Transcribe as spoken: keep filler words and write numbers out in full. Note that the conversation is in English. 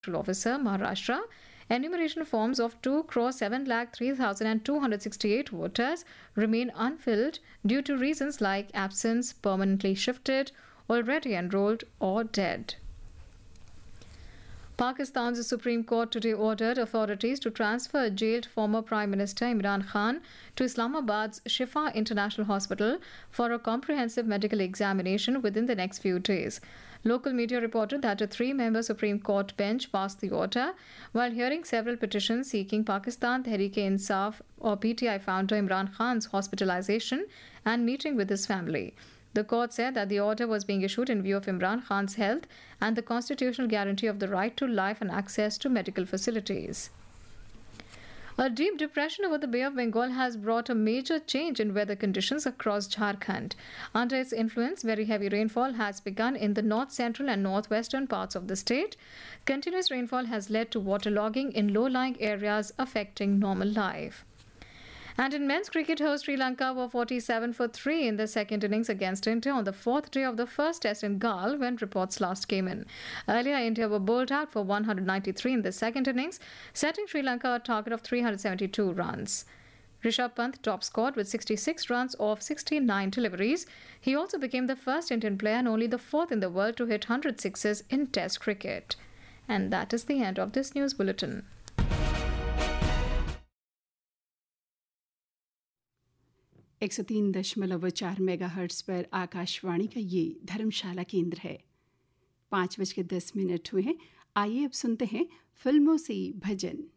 Officer, Maharashtra, enumeration forms of two crore seven lakh three thousand two hundred sixty-eight voters remain unfilled due to reasons like absence, permanently shifted, already enrolled, or dead. Pakistan's Supreme Court today ordered authorities to transfer jailed former Prime Minister Imran Khan to Islamabad's Shifa International Hospital for a comprehensive medical examination within the next few days. Local media reported that a three-member Supreme Court bench passed the order while hearing several petitions seeking Pakistan Tehreek-e-Insaf or P T I founder Imran Khan's hospitalization and meeting with his family. The court said that the order was being issued in view of Imran Khan's health and the constitutional guarantee of the right to life and access to medical facilities. A deep depression over the Bay of Bengal has brought a major change in weather conditions across Jharkhand. Under its influence, very heavy rainfall has begun in the north central and northwestern parts of the state. Continuous rainfall has led to waterlogging in low-lying areas affecting normal life. And in men's cricket, host Sri Lanka were forty-seven for three in the second innings against India on the fourth day of the first test in Galle when reports last came in. Earlier, India were bowled out for one hundred ninety-three in the second innings, setting Sri Lanka a target of three hundred seventy-two runs. Rishabh Pant top scored with sixty-six runs off sixty-nine deliveries. He also became the first Indian player and only the fourth in the world to hit one hundred sixes in Test cricket. And that is the end of this news bulletin. एक सौ तीन दशमलव चार mega hertz पर आकाशवाणी का ये धर्मशाला केंद्र है। पाँच बज के दस मिनट हुए हैं। आइए अब सुनते हैं फिल्मों से भजन।